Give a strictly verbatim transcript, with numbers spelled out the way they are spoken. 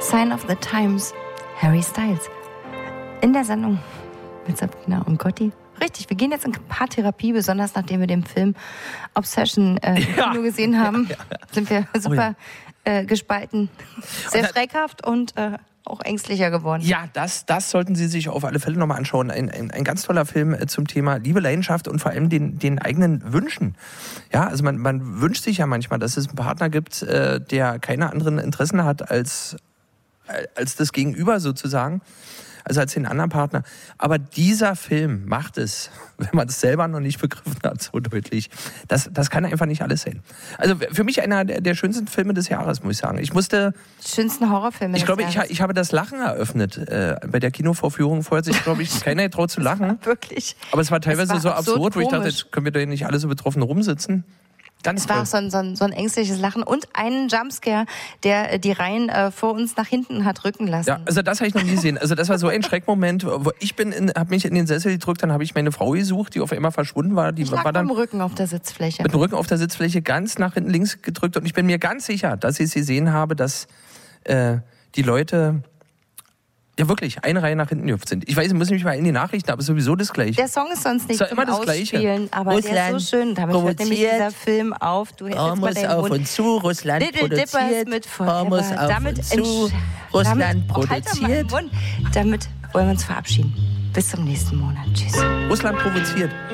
Sign of the Times, Harry Styles. In der Sendung mit Sabrina und Gotti. Richtig, wir gehen jetzt in Paartherapie, besonders nachdem wir den Film Obsession äh, im Ja. Kino gesehen haben, Ja, ja. sind wir super Oh ja. äh, gespalten, sehr Und da- schreckhaft und äh, auch ängstlicher geworden. Ja, das, das sollten Sie sich auf alle Fälle nochmal anschauen. Ein, ein, ein ganz toller Film äh, zum Thema Liebe, Leidenschaft und vor allem den, den eigenen Wünschen. Ja, also man, man wünscht sich ja manchmal, dass es einen Partner gibt, äh, der keine anderen Interessen hat als, äh, als das Gegenüber sozusagen. Also als den anderen Partner. Aber dieser Film macht es, wenn man es selber noch nicht begriffen hat, so deutlich. Das, das kann einfach nicht alles sein. Also für mich einer der, der schönsten Filme des Jahres, muss ich sagen. Ich musste... Die schönsten Horrorfilme. Ich des glaube, ich, Jahres. ich habe das Lachen eröffnet äh, bei der Kinovorführung. Vorher hat sich, glaube ich, keiner getraut zu lachen. Wirklich. Aber es war teilweise war so absurd absurd, wo ich dachte, komisch. jetzt können wir da nicht alle so betroffen rumsitzen. Ganz Es war toll. auch so ein, so, ein, so ein ängstliches Lachen und einen Jumpscare, der äh, die Reihen äh, vor uns nach hinten hat rücken lassen. Ja, also das habe ich noch nie gesehen. Also das war so ein Schreckmoment, wo ich bin, in, habe mich in den Sessel gedrückt, dann habe ich meine Frau gesucht, die auf einmal verschwunden war. Die ich lag war dann mit dem Rücken auf der Sitzfläche. mit dem Rücken auf der Sitzfläche ganz nach hinten links gedrückt und ich bin mir ganz sicher, dass ich es gesehen habe, dass äh, die Leute ja wirklich eine Reihe nach hinten gehüpft sind. Ich weiß, ich muss mich mal in die Nachrichten, aber sowieso das Gleiche. Der Song ist sonst nicht Ist doch zum immer das Gleiche. Ausspielen, aber der ist Russland so schön. Damit hört nämlich provoziert. dieser Film auf. Du hältst jetzt mal Hormus deinen auf Mund. und zu, Russland Little Dippers produziert. mit Forever. Hormus auf damit und zu, entsch- Russland damit, oh, halt doch mal den produziert. Mund. Damit wollen wir uns verabschieden. Bis zum nächsten Monat. Tschüss. Russland provoziert.